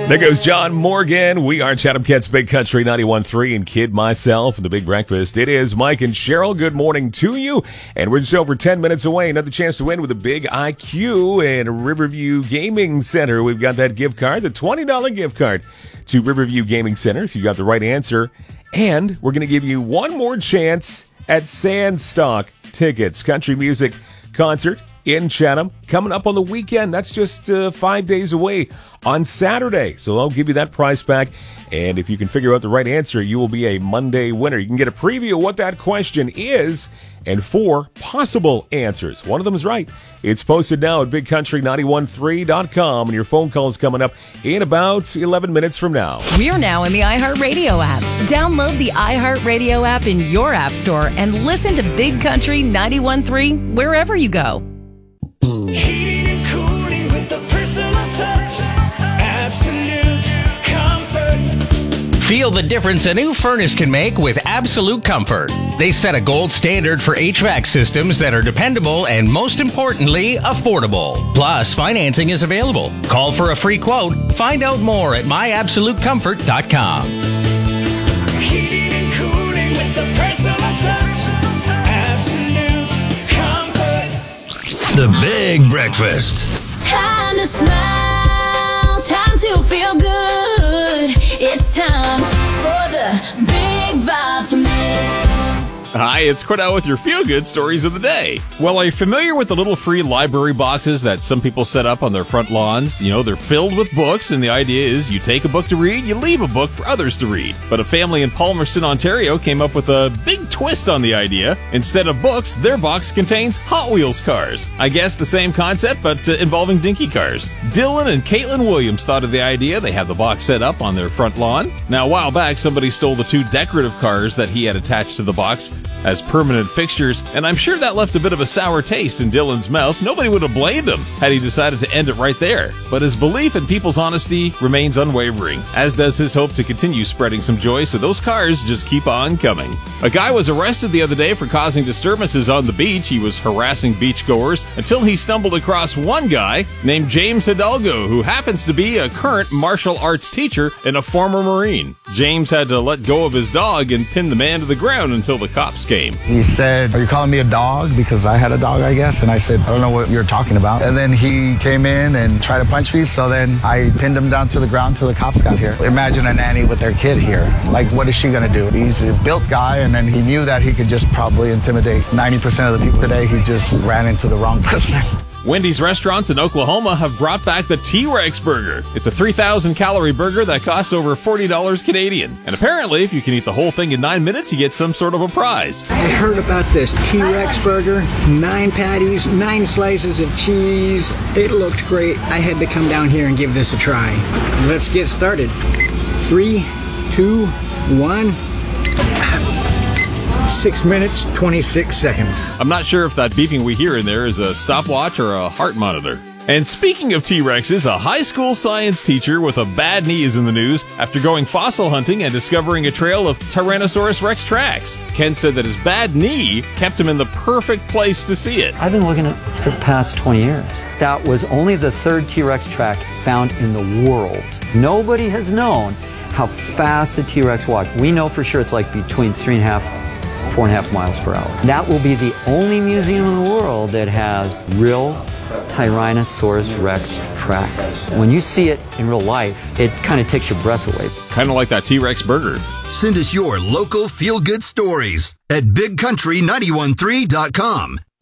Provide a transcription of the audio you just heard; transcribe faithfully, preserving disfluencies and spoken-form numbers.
There goes John Morgan. We are Chatham Kent's Big Country ninety-one point three and Kid myself and the Big Breakfast. It is Mike and Cheryl. Good morning to you. And we're just over ten minutes away. Another chance to win with a big I Q and Riverview Gaming Center. We've got that gift card, the twenty dollars gift card to Riverview Gaming Center if you got the right answer. And we're going to give you one more chance at Sandstock tickets. Country music concert in Chatham coming up on the weekend. That's just uh, five days away on Saturday. So I'll give you that prize back. And if you can figure out the right answer, you will be a Monday winner. You can get a preview of what that question is and four possible answers. One of them is right. It's posted now at big country nine one three dot com, and your phone call is coming up in about eleven minutes from now. We're now in the iHeartRadio app. Download the iHeartRadio app in your app store and listen to Big Country ninety-one point three wherever you go. Heating and cooling with a personal touch. Absolute comfort. Feel the difference a new furnace can make with Absolute Comfort. They set a gold standard for H V A C systems that are dependable and, most importantly, affordable. Plus, financing is available. Call for a free quote. Find out more at my absolute comfort dot com. Heating and cooling with a personal touch. Absolute comfort. The Big Breakfast. Time to smile, time to feel good. It's time for the Big Vitamin. Hi, it's Cordell with your feel-good stories of the day. Well, are you familiar with the little free library boxes that some people set up on their front lawns? You know, they're filled with books, and the idea is you take a book to read, you leave a book for others to read. But a family in Palmerston, Ontario came up with a big twist on the idea. Instead of books, their box contains Hot Wheels cars. I guess the same concept, but uh, involving dinky cars. Dylan and Caitlin Williams thought of the idea. They have the box set up on their front lawn. Now, a while back, somebody stole the two decorative cars that he had attached to the box as permanent fixtures, and I'm sure that left a bit of a sour taste in Dylan's mouth. Nobody would have blamed him had he decided to end it right there. But his belief in people's honesty remains unwavering, as does his hope to continue spreading some joy, so those cars just keep on coming. A guy was arrested the other day for causing disturbances on the beach. He was harassing beachgoers until he stumbled across one guy named James Hidalgo, who happens to be a current martial arts teacher and a former Marine. James had to let go of his dog and pin the man to the ground until the cops came. He said, "Are you calling me a dog?" Because I had a dog, I guess. And I said, "I don't know what you're talking about." And then he came in and tried to punch me. So then I pinned him down to the ground till the cops got here. Imagine a nanny with their kid here. Like, what is she going to do? He's a built guy, and then he knew that he could just probably intimidate ninety percent of the people today. He just ran into the wrong person. Wendy's restaurants in Oklahoma have brought back the T-Rex burger. It's a three thousand calorie burger that costs over forty dollars Canadian. And apparently, if you can eat the whole thing in nine minutes, you get some sort of a prize. I heard about this T-Rex burger. Nine patties, nine slices of cheese. It looked great. I had to come down here and give this a try. Let's get started. Three, two, one. Six minutes, twenty-six seconds. I'm not sure if that beeping we hear in there is a stopwatch or a heart monitor. And speaking of T-Rexes, a high school science teacher with a bad knee is in the news after going fossil hunting and discovering a trail of Tyrannosaurus Rex tracks. Ken said that his bad knee kept him in the perfect place to see it. I've been looking at it for the past twenty years. That was only the third T-Rex track found in the world. Nobody has known how fast the T-Rex walked. We know for sure it's like between three and a half four and a half miles per hour. That will be the only museum in the world that has real Tyrannosaurus Rex tracks. When you see it in real life, it kind of takes your breath away. Kind of like that T-Rex burger. Send us your local feel-good stories at big country nine one three dot com.